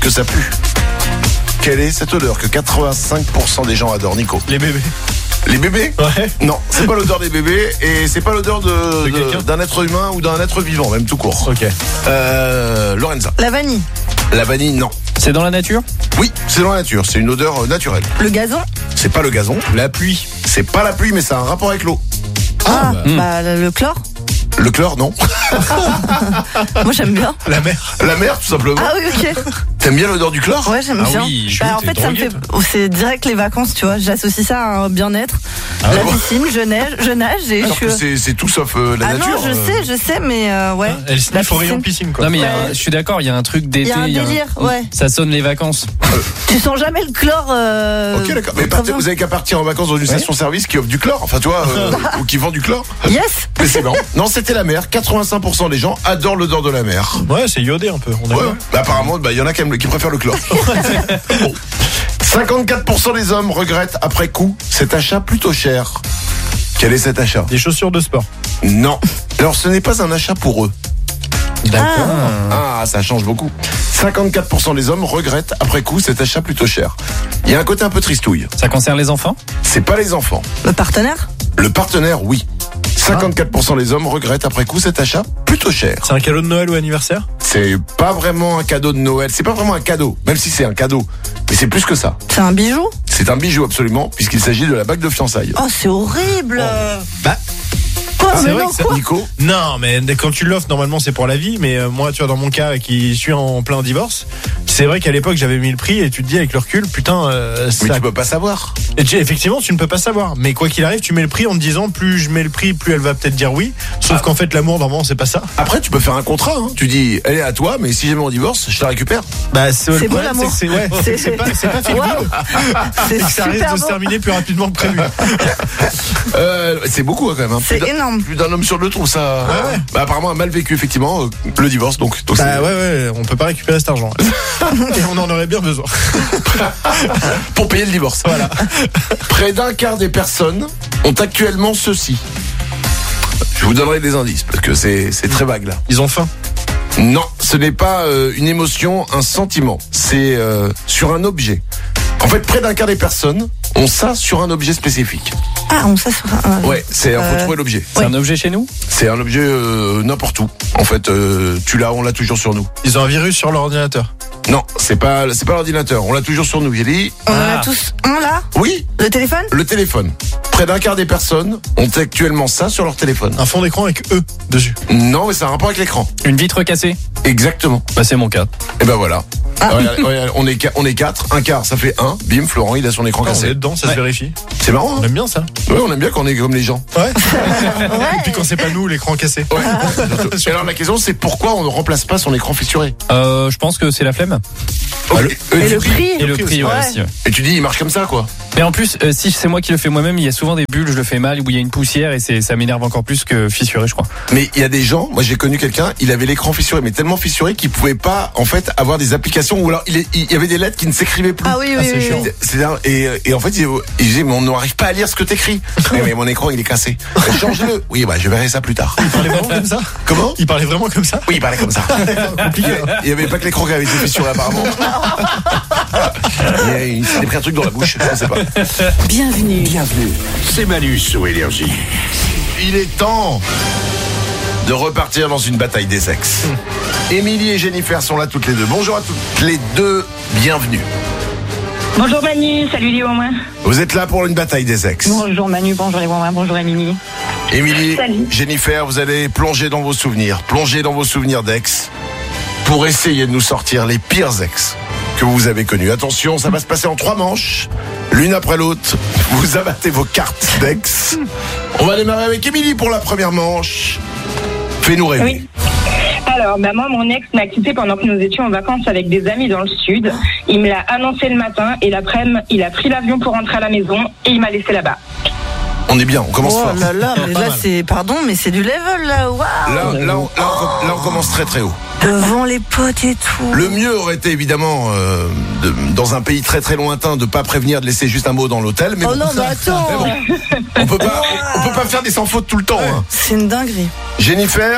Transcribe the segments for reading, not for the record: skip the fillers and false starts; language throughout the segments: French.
que ça pue. Quelle est cette odeur que 85% des gens adorent, Nico? Les bébés. Les bébés? Ouais. Non, c'est pas l'odeur des bébés et c'est pas l'odeur d'un être humain ou d'un être vivant, même tout court. Ok. Lorenza. La vanille. La vanille, non. C'est dans la nature? Oui, c'est dans la nature, c'est une odeur naturelle. Le gazon. C'est pas le gazon. La pluie. C'est pas la pluie, mais ça a un rapport avec l'eau. Le chlore. Le chlore, non. Moi j'aime bien. La mer. La mer, tout simplement. Ah oui, ok. T'aimes bien l'odeur du chlore? Ouais, j'aime bien. oui, En fait, ça me fait. C'est direct les vacances, tu vois. J'associe ça à un bien-être. La piscine, je nage et Alors que c'est tout sauf la Ah nature. non, je sais, mais ouais. Elle La sniffe au rayon piscine, quoi. Non mais Ouais. je suis d'accord, il y a un truc d'été. Il y a un délire, ouais. Ça sonne les vacances. Tu sens jamais le chlore. Ok, d'accord. Mais très bien. vous avez qu'à partir en vacances dans une station-service qui offre du chlore. Enfin, tu vois, ou qui vend du chlore. Yes. Mais c'est bon. Non, c'était la mer. 85% des gens adorent l'odeur de la mer. Ouais, c'est iodé un peu. On a Ouais. vu. Bah, apparemment, il y en a qui préfèrent le chlore. Bon. 54% des hommes regrettent après coup cet achat plutôt cher. Quel est cet achat? Des chaussures de sport. Non. Alors, ce n'est pas un achat pour eux. D'accord. Ah, ça change beaucoup. 54% des hommes regrettent après coup cet achat plutôt cher. Il y a un côté un peu tristouille. Ça concerne les enfants? C'est pas les enfants. Le partenaire. Le partenaire, oui. 54% des hommes regrettent après coup cet achat plutôt cher. C'est un cadeau de Noël ou anniversaire? C'est pas vraiment un cadeau de Noël. C'est pas vraiment un cadeau, même si c'est un cadeau. Mais c'est plus que ça. C'est un bijou. C'est un bijou absolument, puisqu'il s'agit de la bague de fiançailles. Oh, c'est horrible. Bah. Quoi, c'est mais vrai non, que ça- quoi. Nico? Non, mais quand tu l'offres, normalement, c'est pour la vie. Mais moi, tu vois, dans mon cas, qui suis en plein divorce, c'est vrai qu'à l'époque, j'avais mis le prix et tu te dis avec le recul, putain, Mais ça... tu peux pas savoir. Effectivement, tu ne peux pas savoir. Mais quoi qu'il arrive, tu mets le prix en te disant, plus je mets le prix, plus elle va peut-être dire oui. Sauf qu'en fait, l'amour, normalement, c'est pas ça. Après, tu peux faire un contrat. Hein. Tu dis, elle est à toi, mais si jamais on divorce, je la récupère. Bah, C'est le beau, problème, l'amour. c'est que c'est pas feel Waouh. good. C'est Et que ça risque super de se beau. terminer plus rapidement que prévu. C'est beaucoup hein, quand même. Hein. C'est énorme. Plus d'un homme sur deux trouve ça. Ouais. Bah, apparemment, a mal vécu effectivement le divorce. Donc Bah c'est- ouais, on peut pas récupérer cet argent. Et on en aurait bien besoin. pour payer le divorce. Voilà. Près d'un quart des personnes ont actuellement ceci. Je vous donnerai des indices parce que c'est très vague là. Ils ont faim. Non, ce n'est pas une émotion, un sentiment. C'est sur un objet. En fait, près d'un quart des personnes ont ça sur un objet spécifique. Ah, on s'assoit. Ouais, faut trouver l'objet. C'est un objet chez nous? C'est un objet n'importe où. En fait, on l'a toujours sur nous. Ils ont un virus sur leur ordinateur. Non, c'est pas l'ordinateur. On l'a toujours sur nous. J'ai dit. On en a tous un là. Oui, Le téléphone. le téléphone. Près d'un quart des personnes ont actuellement ça sur leur téléphone. Un fond d'écran avec E dessus. Non, mais c'est un rapport avec l'écran. Une vitre cassée? Exactement. Bah c'est mon cas. Et ben voilà. Regarde, on est 4, un quart, ça fait 1. Bim, Florent, il a son écran On est cassé. dedans, ça se vérifie. C'est marrant. On Hein aime bien ça. ouais, on aime bien quand on est comme les gens. Ouais. Et puis quand c'est pas nous, l'écran cassé. Ouais. Et alors la question, c'est pourquoi on ne remplace pas son écran fissuré? Je pense que c'est la flemme. Et le prix. Et le prix, ouais, Ouais. aussi, ouais. Et tu dis, il marche comme ça, quoi. Mais en plus, si c'est moi qui le fais moi-même, il y a souvent des bulles, je le fais mal, où il y a une poussière et ça m'énerve encore plus que fissuré, je crois. Mais il y a des gens, moi j'ai connu quelqu'un, il avait l'écran fissuré, mais tellement fissuré qu'il pouvait pas, en fait, avoir des applications où alors il y avait des lettres qui ne s'écrivaient plus. Ah oui, c'est chiant. Et en fait, il disait, mais on n'arrive pas à lire ce que t'écris. Mais mon écran, il est cassé. Change-le. Oui, bah, je verrai ça plus tard. Il parlait vraiment comme ça. Comment? Il parlait vraiment comme ça. Oui, il parlait comme ça. Il y avait pas que l'écran qui avait été fissuré, apparemment. Il s'était pris un truc dans la bouche, je sais pas. Bienvenue. C'est Manu sur Énergie. Il est temps de repartir dans une bataille des sexes. Émilie et Jennifer sont là toutes les deux. Bonjour à toutes les deux, bienvenue. Bonjour Manu, salut les Wouin. Vous êtes là pour une bataille des sexes. Bonjour Manu, bonjour les Wouin, bonjour Émilie. Émilie, Salut. Jennifer, vous allez plonger dans vos souvenirs d'ex, pour essayer de nous sortir les pires ex que vous avez connus. Attention, ça va se passer en 3 manches, l'une après l'autre. Vous abattez vos cartes d'ex. On va démarrer avec Émilie pour la première manche. Fais-nous rêver. Oui. Alors, moi, mon ex m'a quitté pendant que nous étions en vacances avec des amis dans le sud. Il me l'a annoncé le matin et l'après-midi, il a pris l'avion pour rentrer à la maison et il m'a laissé là-bas. On est bien, on commence Oh fort. là là, mais là c'est, pardon, mais c'est du level là, waouh. Là, on commence très très haut. Devant les potes et tout. Le mieux aurait été évidemment, dans un pays très très lointain, de pas prévenir, de laisser juste un mot dans l'hôtel. Mais Oh bon, non, mais attends. on peut pas faire des sans fautes tout le temps. Hein. C'est une dinguerie. Jennifer,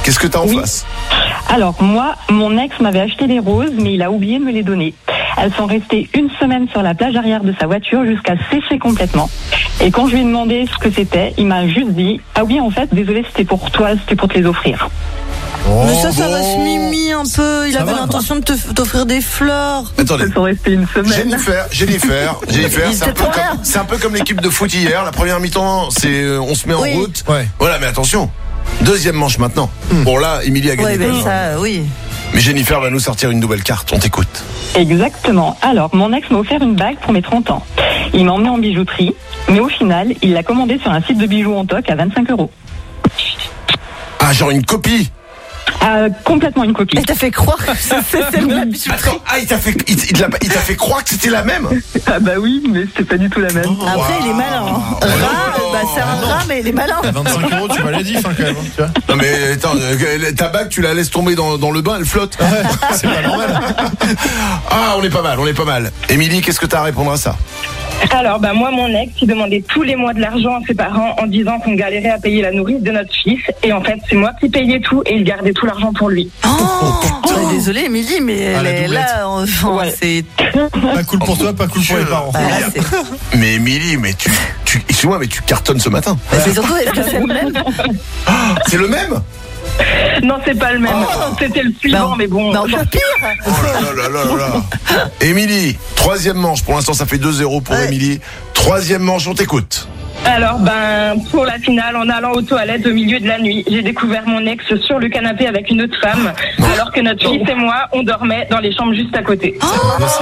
qu'est-ce que t'as en face? Alors, moi, mon ex m'avait acheté des roses, mais il a oublié de me les donner. Elles sont restées une semaine sur la plage arrière de sa voiture jusqu'à sécher complètement. Et quand je lui ai demandé ce que c'était, il m'a juste dit « Ah oui, en fait, désolé, c'était pour toi, c'était pour te les offrir. » Mais ça reste mimi un peu. Il avait l'intention de t'offrir des fleurs. Attendez. Elles sont restées une semaine. Jennifer, c'est un peu comme l'équipe de foot hier. La première mi-temps, c'est on se met en route. Ouais. Voilà, mais attention. Deuxième manche maintenant. Bon là, Émilie a gagné. Ouais, ben ça, oui. Mais Jennifer va nous sortir une nouvelle carte. On t'écoute. Exactement. Alors, mon ex m'a offert une bague pour mes 30 ans. Il m'a emmené en bijouterie, mais au final, il l'a commandée sur un site de bijoux en toc à 25 €. Ah, genre une copie. Complètement une copie. Et t'as fait croire que c'était la bijouterie. Attends, il t'a fait croire que c'était la même. Ah bah oui, mais c'était pas du tout la même. Après, il est malin. Hein. C'est un rat, mais il est malin. 25 €, tu m'as l'as dit, quand même. Tu vois. Non mais attends, ta bague, tu la laisses tomber dans le bain, elle flotte. C'est pas normal. Ah, on est pas mal. Émilie, qu'est-ce que t'as à répondre à ça? Alors, moi, mon ex, il demandait tous les mois de l'argent à ses parents en disant qu'on galérait à payer la nourrice de notre fils. Et en fait, c'est moi qui payais tout et il gardait tout l'argent pour lui. Désolée, Émilie, mais elle est là, enfin, c'est... Pas cool pour toi, pas cool pour les parents. Mais Émilie, mais excuse-moi, mais tu cartonnes ce matin. C'est surtout, est-ce que c'est le même? C'est le même? Non, c'est pas le même. C'était le suivant, mais bon. Mais encore pire. Oh là. Émilie, troisième manche. Pour l'instant, ça fait 2-0 pour Émilie. Troisième manche, on t'écoute. Alors, pour la finale, en allant aux toilettes au milieu de la nuit, j'ai découvert mon ex sur le canapé avec une autre femme, alors que notre fils et moi, on dormait dans les chambres juste à côté. Non.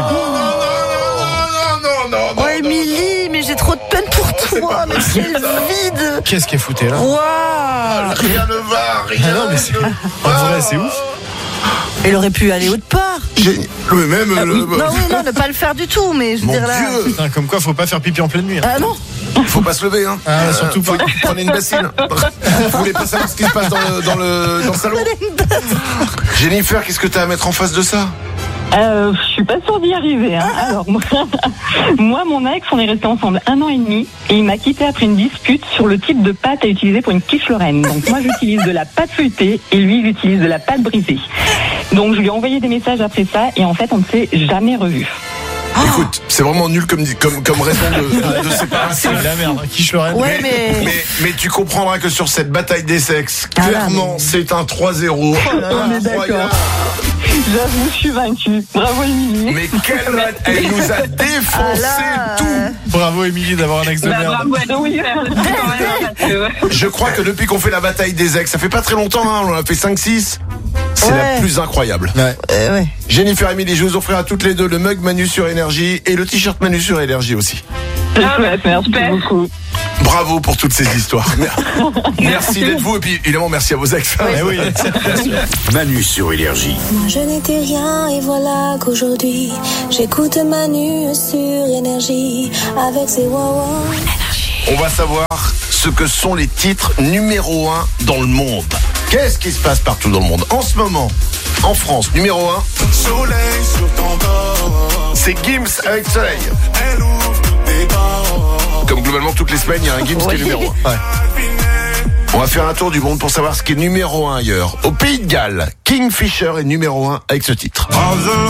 Oh, Émilie, mais j'ai trop de peine pour toi, mais quel vide. Qu'est-ce qu'elle foutait là? Waouh. Rien ne va, rien. Non, mais c'est vrai, c'est ouf. Elle aurait pu aller autre part. Mais même Non, ne pas le faire du tout, mais je veux Mon dire là. Dieu. Putain, comme quoi, faut pas faire pipi en pleine nuit. Ah non. Faut pas se lever, hein. Surtout pas. Prenez une bassine. Vous voulez pas savoir ce qui se passe dans le salon? Jennifer, qu'est-ce que t'as à mettre en face de ça? Je suis pas sûre d'y arriver. Hein. Alors, moi, mon ex, on est restés ensemble 1 an et demi et il m'a quitté après une dispute sur le type de pâte à utiliser pour une quiche Lorraine. Donc, moi, j'utilise de la pâte feuilletée et lui, il utilise de la pâte brisée. Donc, je lui ai envoyé des messages après ça et en fait, on ne s'est jamais revus. Écoute, c'est vraiment nul comme raison de séparation. C'est la merde, quiche Lorraine. Ouais, Mais tu comprendras que sur cette bataille des sexes, clairement, c'est un 3-0. On est d'accord. J'avoue, je suis vaincue. Bravo, Émilie. Mais elle nous a défoncé tout. Bravo, Émilie, d'avoir un ex de merde. Bravo, oui. Je crois que depuis qu'on fait la bataille des ex, ça fait pas très longtemps, hein, on en a fait 5-6. C'est la plus incroyable. Ouais. Jennifer et Émilie, je vous offrir à toutes les deux le mug Manu sur Énergie et le t-shirt Manu sur Énergie aussi. Merci beaucoup. Bravo pour toutes ces histoires. Merci d'être vous et puis évidemment merci à vos ex. Oui, Manu sur Énergie. Moi je n'étais rien et voilà qu'aujourd'hui j'écoute Manu sur Énergie avec ses wawa. On va savoir ce que sont les titres numéro 1 dans le monde. Qu'est-ce qui se passe partout dans le monde? En ce moment, en France, numéro 1, c'est Gims avec Soleil. Comme globalement toutes les semaines, il y a un Gims qui est numéro 1. Ouais. On va faire un tour du monde pour savoir ce qui est numéro 1 ailleurs. Au Pays de Galles, Kingfisher est numéro 1 avec ce titre.